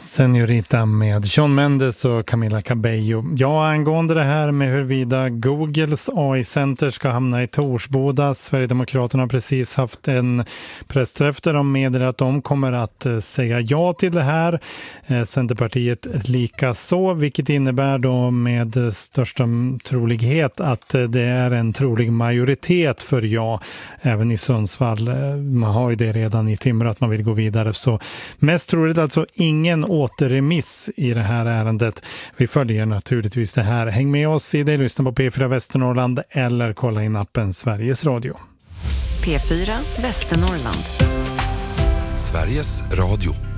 Senorita med Shawn Mendes och Camila Cabello. Ja, angående det här med huruvida Googles AI-center ska hamna i Torsboda. Sverigedemokraterna har precis haft en pressträff där de meddelar att de kommer att säga ja till det här. Centerpartiet lika så, vilket innebär då med största trolighet att det är en trolig majoritet för ja. Även i Sundsvall, man har ju det redan i Timrå att man vill gå vidare. Så mest troligt alltså ingen återremiss i det här ärendet. Vi följer naturligtvis det här. Häng med oss i det, lyssna på P4 Västernorrland eller kolla in appen Sveriges Radio. P4 Västernorrland. Sveriges Radio.